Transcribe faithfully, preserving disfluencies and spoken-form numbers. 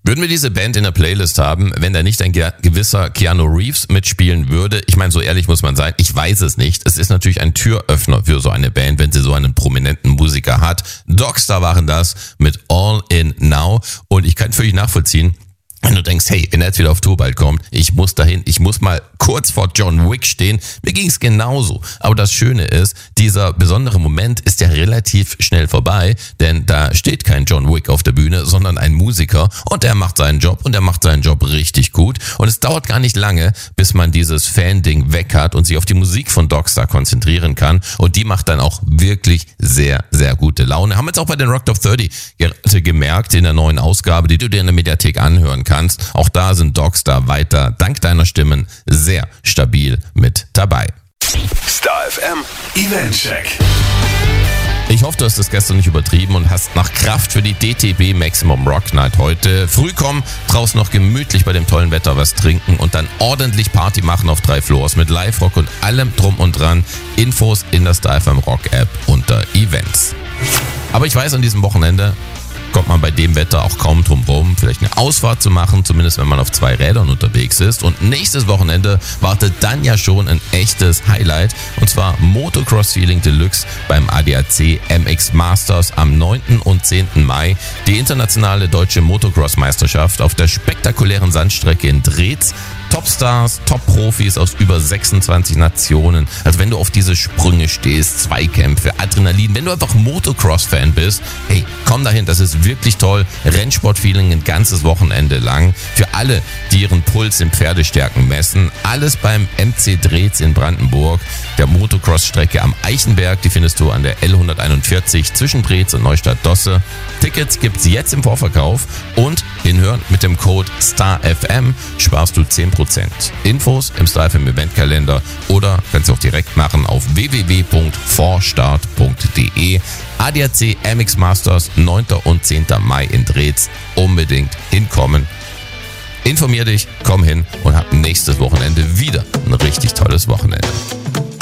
Würden wir diese Band in der Playlist haben, wenn da nicht ein gewisser Keanu Reeves mitspielen würde? Ich meine, so ehrlich muss man sein, ich weiß es nicht. Es ist natürlich ein Türöffner für so eine Band, wenn sie so einen prominenten Musiker hat. Dogstar waren das mit All In Now und ich kann völlig nachvollziehen, wenn du denkst, hey, wenn er jetzt wieder auf Tour bald kommt, ich muss dahin, ich muss mal kurz vor John Wick stehen. Mir ging es genauso. Aber das Schöne ist, dieser besondere Moment ist ja relativ schnell vorbei, denn da steht kein John Wick auf der Bühne, sondern ein Musiker und der macht seinen Job und der macht seinen Job richtig gut. Und es dauert gar nicht lange, bis man dieses Fan-Ding weg hat und sich auf die Musik von Dogstar konzentrieren kann. Und die macht dann auch wirklich sehr, sehr gute Laune. Haben wir jetzt auch bei den Rock Top dreißig gemerkt in der neuen Ausgabe, die du dir in der Mediathek anhören kannst. kannst. Auch da sind Dogstar weiter, dank deiner Stimmen, sehr stabil mit dabei. Star F M Eventcheck. Ich hoffe, du hast das gestern nicht übertrieben und hast nach Kraft für die D T B Maximum Rock Night heute früh kommen, draußen noch gemütlich bei dem tollen Wetter was trinken und dann ordentlich Party machen auf drei Floors mit Live-Rock und allem drum und dran. Infos in der Star F M Rock App unter Events. Aber ich weiß, an diesem Wochenende kommt man bei dem Wetter auch kaum drum rum, vielleicht eine Ausfahrt zu machen, zumindest wenn man auf zwei Rädern unterwegs ist. Und nächstes Wochenende wartet dann ja schon ein echtes Highlight, und zwar Motocross Feeling Deluxe beim A D A C M X Masters am neunten und zehnten Mai. Die internationale deutsche Motocross-Meisterschaft auf der spektakulären Sandstrecke in Drez. Topstars, Top-Profis aus über sechsundzwanzig Nationen. Also wenn du auf diese Sprünge stehst, Zweikämpfe, Adrenalin, wenn du einfach Motocross-Fan bist, hey, komm dahin, das ist wirklich toll. Rennsport-Feeling ein ganzes Wochenende lang. Für alle, die ihren Puls in Pferdestärken messen. Alles beim M C Drez in Brandenburg. Der Motocross-Strecke am Eichenberg, die findest du an der L hunderteinundvierzig zwischen Drez und Neustadt-Dosse. Tickets gibt's jetzt im Vorverkauf und hinhören mit dem Code STARFM sparst du zehn Prozent. Infos im Star F M Eventkalender oder kannst du auch direkt machen auf w w w punkt vorstart punkt d e. A D A C M X Masters neunten und zehnten Mai in Drez. Unbedingt hinkommen. Informier dich, komm hin und hab nächstes Wochenende wieder ein richtig tolles Wochenende.